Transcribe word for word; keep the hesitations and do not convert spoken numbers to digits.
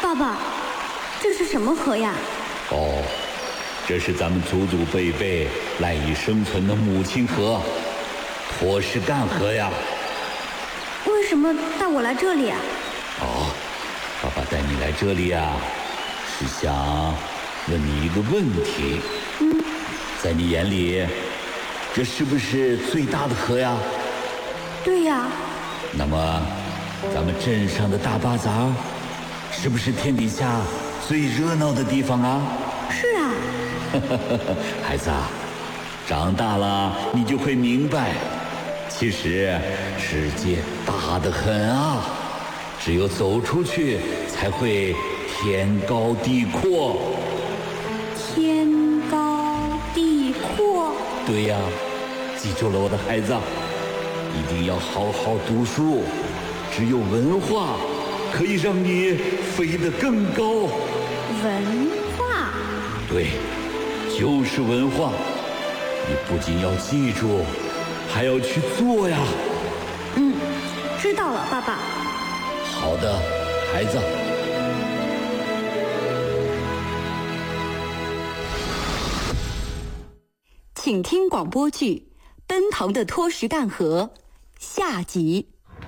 爸爸，这是什么河呀？ 哦，这是咱们祖祖辈辈赖以生存的母亲河——托什干河呀。 为什么带我来这里啊？ 哦，爸爸带你来这里啊，是想问你一个问题。 嗯， 在你眼里，这是不是最大的河呀？ 对呀。 那么，咱们镇上的大巴扎，是不是天底下最热闹的地方啊？ 是啊。 孩子啊，长大了你就会明白，其实世界大得很啊，只有走出去才会天高地阔。 天高地阔？ 对呀，记住了我的孩子，一定要好好读书，只有文化可以让你飞得更高。 文化？ 对，就是文化。你不仅要记住，还要去做呀。 嗯，知道了，爸爸。 好的，孩子。 请听广播剧《奔腾的托什干河》下集。